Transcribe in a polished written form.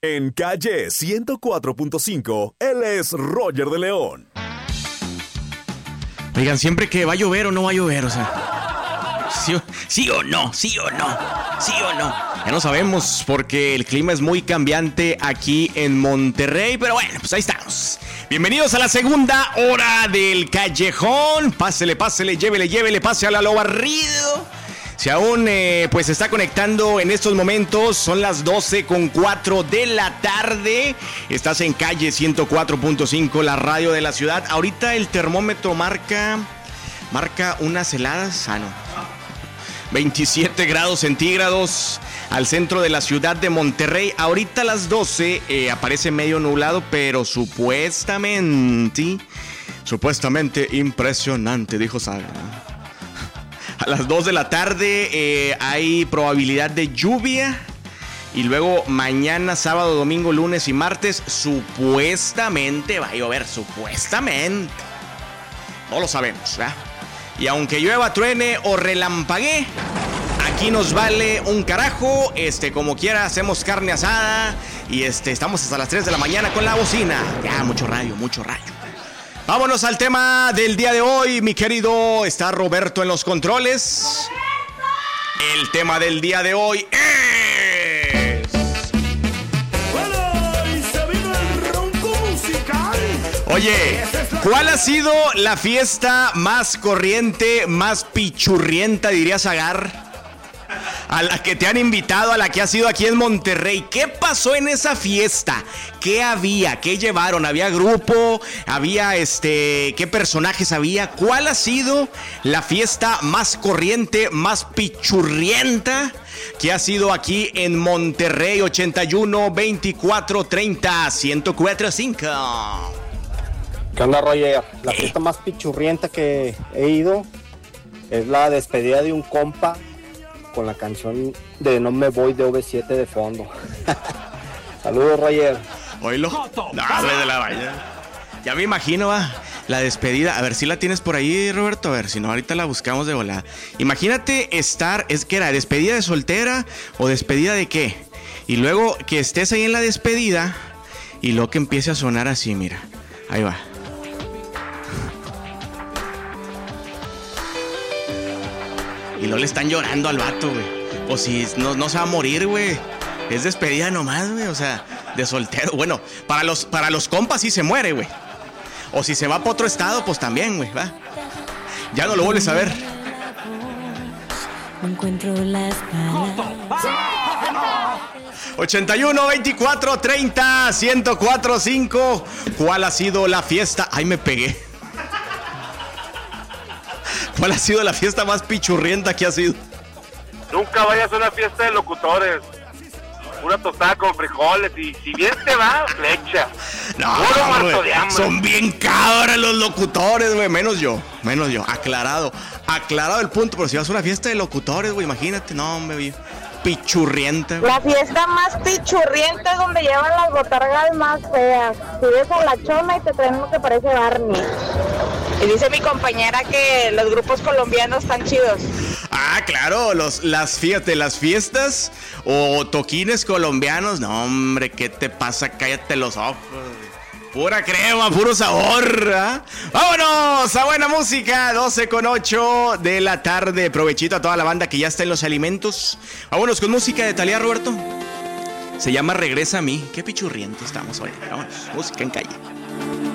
En Calle 104.5, él es Roger de León. Oigan, siempre que va a llover o no va a llover, o sea, sí o no. Ya no sabemos porque el clima es muy cambiante aquí en Monterrey, pero bueno, pues ahí estamos. Bienvenidos a la segunda hora del Callejón. Pásele, llévele, pase a lo barrido. Si aún pues se está conectando en estos momentos, son las 12:04 de la tarde. Estás en Calle 104.5, la radio de la ciudad. Ahorita el termómetro marca unas heladas, 27 grados centígrados al centro de la ciudad de Monterrey. Ahorita a las 12 aparece medio nublado, pero supuestamente impresionante, dijo Saga. A las 2 de la tarde hay probabilidad de lluvia. Y luego mañana, sábado, domingo, lunes y martes, supuestamente va a llover. Supuestamente. No lo sabemos, ¿verdad? Y aunque llueva, truene o relampaguee, aquí nos vale un carajo. Como quiera, hacemos carne asada. Y estamos hasta las 3 de la mañana con la bocina. Ya, mucho rayo. Vámonos al tema del día de hoy, mi querido. Está Roberto en los controles. El tema del día de hoy es... ¡Bueno! ¡Y se vino el ronco musical! Oye, ¿cuál ha sido la fiesta más corriente, más pichurrienta, dirías, Agar? A la que te han invitado, a la que has ido aquí en Monterrey. ¿Qué pasó en esa fiesta? ¿Qué había? ¿Qué llevaron? ¿Había grupo? ¿Había qué personajes había? ¿Cuál ha sido la fiesta más corriente, más pichurrienta que ha sido aquí en Monterrey? 81 24 30 1045. ¿Qué onda, Roger? La fiesta más pichurrienta que he ido es la despedida de un compa con la canción de No Me Voy de OV7 de fondo. Saludos, Roger. Oílo. No, de la valla. Ya me imagino, la despedida. A ver si la tienes por ahí, Roberto. A ver, si no, ahorita la buscamos de volada. Imagínate ¿qué era? ¿Despedida de soltera o despedida de qué? Y luego que estés ahí en la despedida y luego que empiece a sonar así, mira. Ahí va. Y no le están llorando al vato, güey. O si no se va a morir, güey. Es despedida nomás, güey. O sea, de soltero. Bueno, para los compas sí se muere, güey. O si se va para otro estado, pues también, güey, va. Ya no lo vuelves a ver. No encuentro las palabras. 81 24 30 1045. ¿Cuál ha sido la fiesta? Ay, me pegué. ¿Cuál ha sido la fiesta más pichurrienta que ha sido? Nunca vayas a una fiesta de locutores. Una tostada con frijoles y si bien te va, flecha. No, son bien cabras los locutores, güey. Menos yo. Aclarado el punto. Pero si vas a una fiesta de locutores, güey, imagínate. No, hombre, pichurrienta, güey. La fiesta más pichurrienta es donde llevan las botargas más feas. Si ves a la chona y te traen lo que parece Barney. Y dice mi compañera que los grupos colombianos están chidos. Ah, claro, las fiestas o toquines colombianos. No, hombre, ¿qué te pasa? Cállate los ojos. Pura crema, puro sabor, ¿eh? ¡Vámonos a buena música! 12:08 de la tarde. Provechito a toda la banda que ya está en los alimentos. Vámonos con música de Thalía, Roberto. Se llama Regresa a mí. Qué pichurriento estamos hoy. Vámonos, música en calle.